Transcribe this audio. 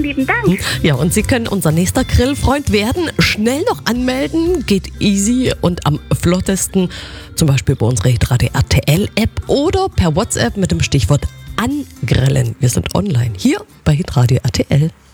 lieben Dank. Ja, und Sie können unser nächster Grillfreund werden. Schnell noch anmelden, geht easy und am flottesten, zum Beispiel bei unserer Hitradio RTL-App oder per WhatsApp mit dem Stichwort angrillen. Wir sind online hier bei Hitradio RTL.